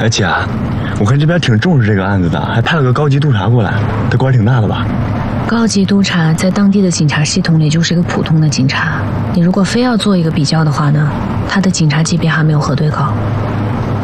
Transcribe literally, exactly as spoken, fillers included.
哎姐，我看这边挺重视这个案子的，还派了个高级督察过来，他官儿挺大的吧？ 高级督察在当地的警察系统里就是个普通的警察，你如果非要做一个比较的话呢，他的警察级别还没有河对高。